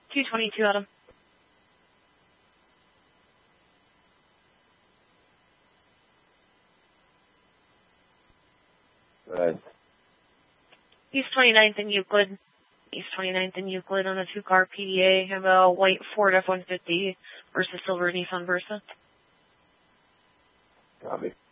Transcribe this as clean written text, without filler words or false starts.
222, Adam. Right. East 29th in Euclid. East 29th in Euclid on a 2-car PDA. Have a white Ford F-150 versus silver Nissan Versa. Copy.